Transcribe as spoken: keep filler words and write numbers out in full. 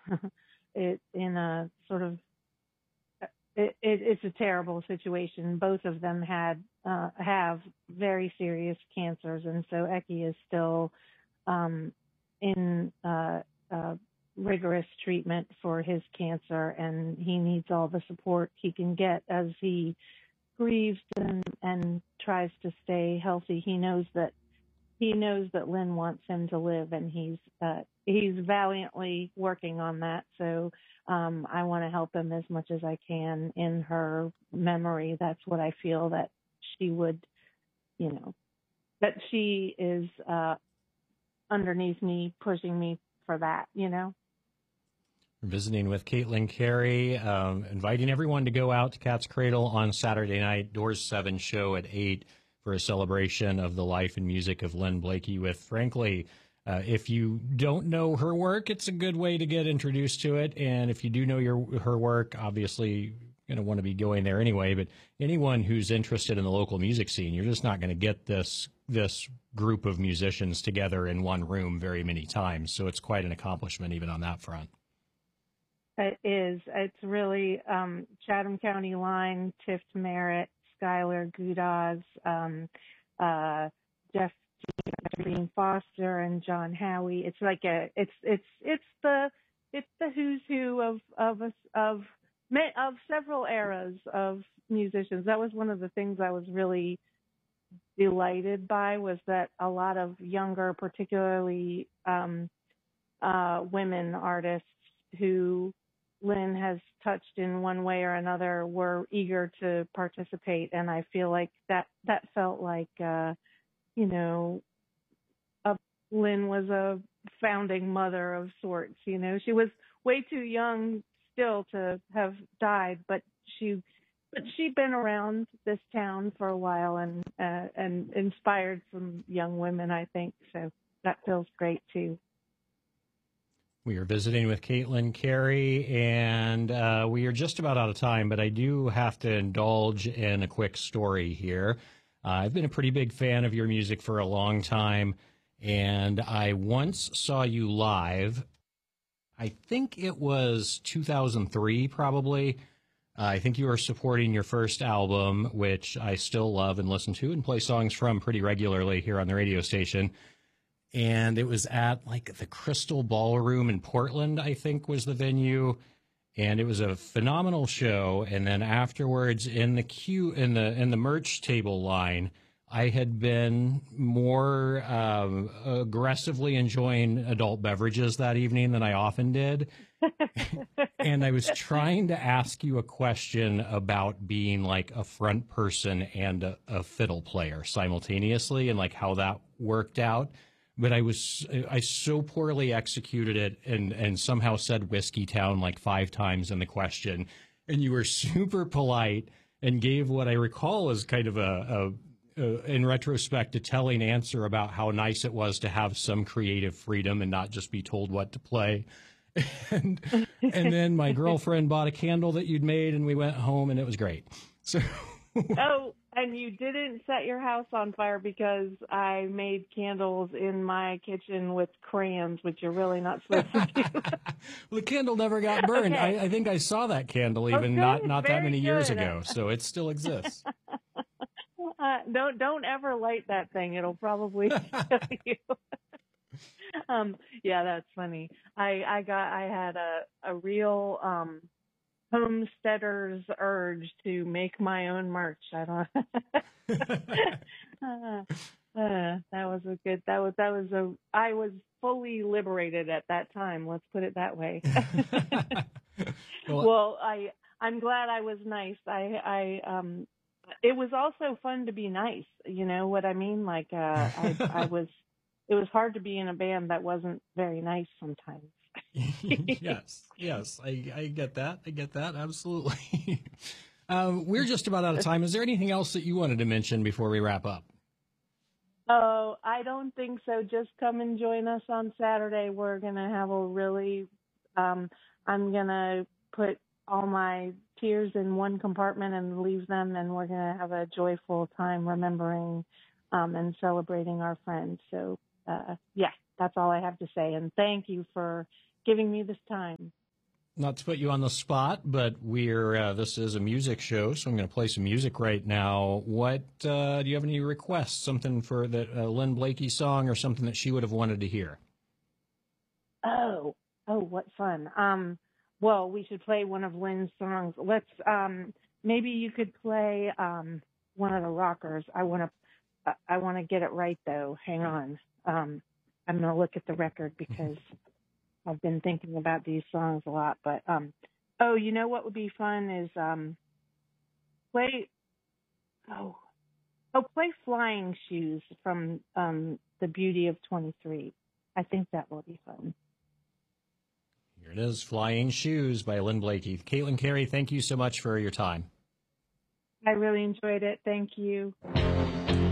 it in a sort of it, it, it's a terrible situation. Both of them had uh, have very serious cancers, and so Eki is still um, in uh, uh, rigorous treatment for his cancer, and he needs all the support he can get as he grieves and, and tries to stay healthy. He knows that he knows that Lynn wants him to live, and he's uh, he's valiantly working on that. So um, I want to help him as much as I can in her memory. That's what I feel that she would, you know, that she is uh, underneath me, pushing me for that, you know. We're visiting with Caitlin Carey, um, inviting everyone to go out to Cat's Cradle on Saturday night, Doors seven show at eight for a celebration of the life and music of Lynn Blakey with, frankly, uh, if you don't know her work, it's a good way to get introduced to it. And if you do know your her work, obviously you're going to want to be going there anyway. But anyone who's interested in the local music scene, you're just not going to get this this group of musicians together in one room very many times. So it's quite an accomplishment even on that front. It is. It's really um, Chatham County Line, Tift Merritt, Skylar Gudaz, um, uh, Jeff Dean Foster, and John Howie. It's like a. It's it's it's the it's the who's who of of us of of several eras of musicians. That was one of the things I was really delighted by, was that a lot of younger, particularly um, uh, women artists who Lynn has touched in one way or another were eager to participate, and I feel like that that felt like uh, you know, a, Lynn was a founding mother of sorts. You know, she was way too young still to have died, but she but she'd been around this town for a while and uh, and inspired some young women, I think. So that feels great too. We are visiting with Caitlin Carey, and uh, we are just about out of time, but I do have to indulge in a quick story here. Uh, I've been a pretty big fan of your music for a long time, and I once saw you live. I think it was two thousand three, probably. Uh, I think you were supporting your first album, which I still love and listen to and play songs from pretty regularly here on the radio station. And it was at like the Crystal Ballroom in Portland, I think was the venue. And it was a phenomenal show. And then afterwards in the queue, in the, in the merch table line, I had been more um, aggressively enjoying adult beverages that evening than I often did. And I was trying to ask you a question about being like a front person and a, a fiddle player simultaneously, and like how that worked out. But I was, I so poorly executed it and, and somehow said Whiskey Town like five times in the question. And you were super polite and gave what I recall as kind of a, a, a, in retrospect, a telling answer about how nice it was to have some creative freedom and not just be told what to play. And, and then my girlfriend bought a candle that you'd made and we went home and it was great. So. Oh, and you didn't set your house on fire because I made candles in my kitchen with crayons, which you're really not supposed to do. Well, the candle never got burned. Okay. I, I think I saw that candle even oh, not, not that many good. years ago, so it still exists. uh, don't don't ever light that thing. It'll probably kill you. um, yeah, that's funny. I I got I had a a real um. homesteader's urge to make my own merch. I don't. uh, uh, that was a good. That was that was a. I was fully liberated at that time. Let's put it that way. well, well, I I'm glad I was nice. I I um. It was also fun to be nice. You know what I mean? Like uh, I I was. It was hard to be in a band that wasn't very nice sometimes. yes, yes, I, I get that. I get that. Absolutely. um, we're just about out of time. Is there anything else that you wanted to mention before we wrap up? Oh, I don't think so. Just come and join us on Saturday. We're going to have a really, um, I'm going to put all my tears in one compartment and leave them, and we're going to have a joyful time remembering um, and celebrating our friends. So, uh, yeah, that's all I have to say. And thank you for giving me this time. Not to put you on the spot, but we're uh, this is a music show, so I'm going to play some music right now. What uh, do you have any requests? Something for that uh, Lynn Blakey song, or something that she would have wanted to hear? Oh, oh, what fun! Um, well, we should play one of Lynn's songs. Let's um, maybe you could play um, one of the rockers. I want to, I want to get it right though. Hang on. Um, I'm going to look at the record because I've been thinking about these songs a lot. But um, oh, you know what would be fun is um, play. Oh, oh, play Flying Shoes from um, The Beauty of twenty-three. I think that will be fun. Here it is, Flying Shoes by Lynn Blakey. Caitlin Carey, thank you so much for your time. I really enjoyed it. Thank you.